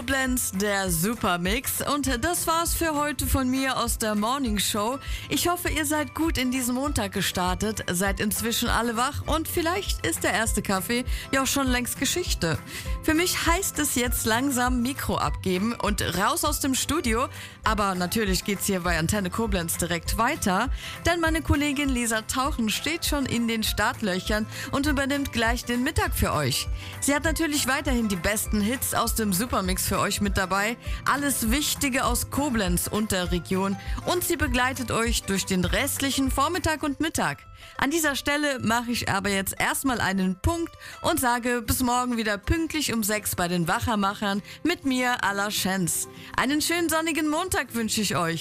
Koblenz, der Supermix. Und das war's für heute von mir aus der Morning Show. Ich hoffe, ihr seid gut in diesen Montag gestartet, seid inzwischen alle wach und vielleicht ist der erste Kaffee ja auch schon längst Geschichte. Für mich heißt es jetzt langsam Mikro abgeben und raus aus dem Studio. Aber natürlich geht's hier bei Antenne Koblenz direkt weiter, denn meine Kollegin Lisa Tauchen steht schon in den Startlöchern und übernimmt gleich den Mittag für euch. Sie hat natürlich weiterhin die besten Hits aus dem Supermix für euch mit dabei, alles Wichtige aus Koblenz und der Region und sie begleitet euch durch den restlichen Vormittag und Mittag. An dieser Stelle mache ich aber jetzt erstmal einen Punkt und sage bis morgen wieder pünktlich um 6 bei den Wachermachern mit mir, à la Chance. Einen schönen sonnigen Montag wünsche ich euch.